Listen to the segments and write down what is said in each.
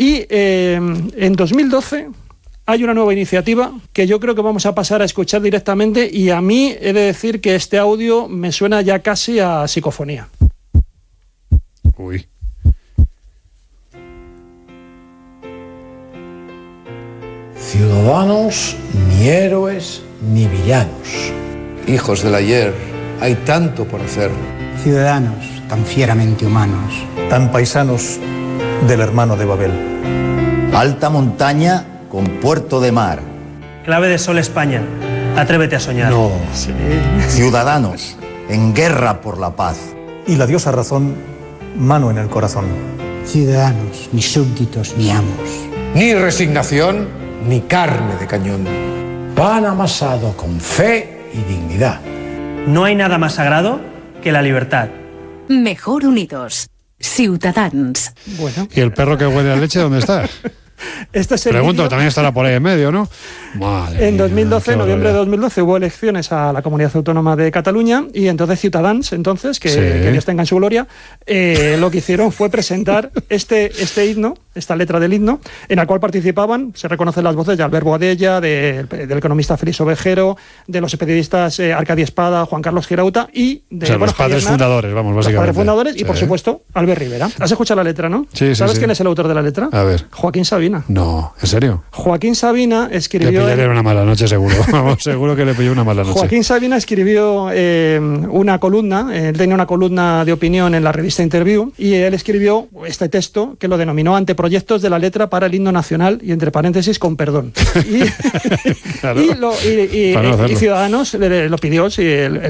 Y en 2012 hay una nueva iniciativa que yo creo que vamos a pasar a escuchar directamente, y a mí he de decir que este audio me suena ya casi a psicofonía. Uy. Ciudadanos, ni héroes ni villanos. Hijos del ayer, hay tanto por hacer. Ciudadanos tan fieramente humanos. Tan paisanos del hermano de Babel. Alta montaña con puerto de mar. Clave de sol España, atrévete a soñar. No. Sí. Ciudadanos en guerra por la paz. Y la diosa razón, mano en el corazón. Ciudadanos, ni súbditos ni amos. Ni resignación, ni carne de cañón. Pan amasado con fe y dignidad. No hay nada más sagrado que la libertad. Mejor unidos. Ciutadans. Bueno. ¿Y el perro que huele a leche dónde está? Este es el Pregunto, vídeo. también estará por ahí en medio, ¿no? Madre En 2012, mía, noviembre de barbaridad. 2012, hubo elecciones a la Comunidad Autónoma de Cataluña, y entonces Ciutadans, que Sí. Dios tenga en su gloria, lo que hicieron fue presentar este himno, esta letra del himno, en la cual participaban, se reconocen las voces de Albert Boadella, del economista Félix Ovejero, de los periodistas Arcadi Espada, Juan Carlos Girauta y de O sea, los padres Javier Nart, fundadores, vamos, los básicamente. padres fundadores, y Sí. por supuesto, Albert Rivera. ¿Has escuchado la letra, no? Sí, sí, ¿Sabes sí. quién es el autor de la letra? A ver. Joaquín Sabina. No, ¿en serio? Joaquín Sabina Le escribió... pillaría una mala noche, seguro. Vamos, seguro que le pilló una mala noche. Joaquín Sabina escribió una columna, él tenía una columna de opinión en la revista Interview, y él escribió este texto que lo denominó Anteproyectos de la letra para el himno nacional, y entre paréntesis, con perdón. Y, Claro. Para no hacerlo. y Ciudadanos lo pidió, sí,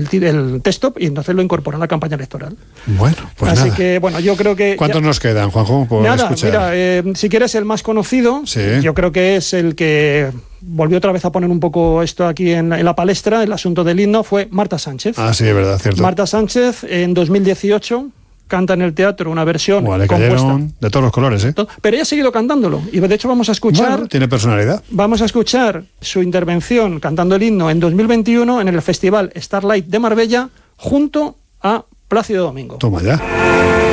el texto, y entonces lo incorporó en la campaña electoral. Bueno, pues Así nada. que, bueno, yo creo que... ¿Cuántos nos quedan, Juanjo, por Nada, escuchar? mira, si quieres el más conocido, Sí. yo creo que es el que volvió otra vez a poner un poco esto aquí en la palestra, el asunto del himno, fue Marta Sánchez. Ah, sí, es verdad, cierto. Marta Sánchez, en 2018, canta en el teatro una versión Buah, le compuesta. cayeron de todos los colores, ¿eh? Pero ella ha seguido cantándolo, y de hecho vamos a escuchar... Bueno, tiene personalidad. Vamos a escuchar su intervención cantando el himno en 2021 en el Festival Starlight de Marbella, junto a Plácido Domingo. Toma ya.